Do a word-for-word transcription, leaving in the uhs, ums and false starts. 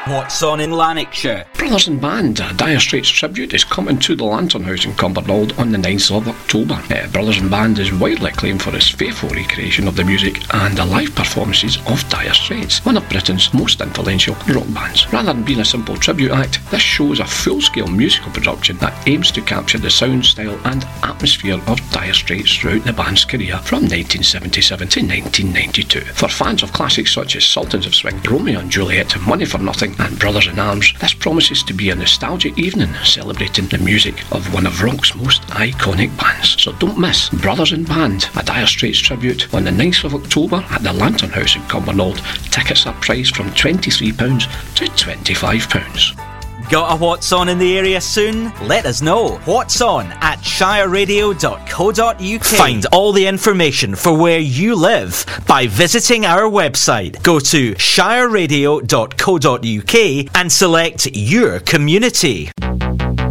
What's on in Lanarkshire? Brothers in Band, a Dire Straits tribute, is coming to the Lantern House in Cumbernauld on the ninth of October. Uh, Brothers in Band is widely acclaimed for its faithful recreation of the music and the live performances of Dire Straits, one of Britain's most influential rock bands. Rather than being a simple tribute act, this show is a full-scale musical production that aims to capture the sound, style and atmosphere of Dire Straits throughout the band's career from nineteen seventy-seven to nineteen ninety-two. For fans of classics such as Sultans of Swing, Romeo and Juliet, Money for Nothing and Brothers in Arms, this promises to be a nostalgic evening celebrating the music of one of rock's most iconic bands. So don't miss Brothers in Band, a Dire Straits tribute on the ninth of October at the Lantern House in Cumbernauld. Tickets are priced from twenty-three pounds to twenty-five pounds. Got a What's On in the area soon? Let us know. What's On at shire radio dot co dot uk. Find all the information for where you live by visiting our website. Go to shire radio dot co dot uk and select your community.